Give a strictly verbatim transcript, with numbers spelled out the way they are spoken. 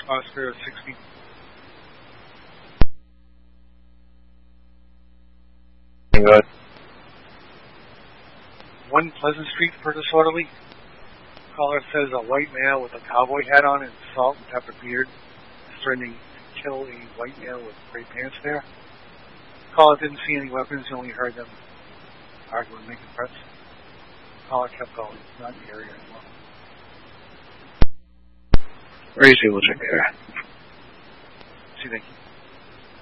Oscar sixty. Good. One Pleasant Street for disorderly. Caller says a white male with a cowboy hat on and salt and pepper beard is threatening to kill a white male with gray pants there. Caller didn't see any weapons, he only heard them arguing, making threats. Caller kept going, not in the area anymore. Racy will check there. See, thank you.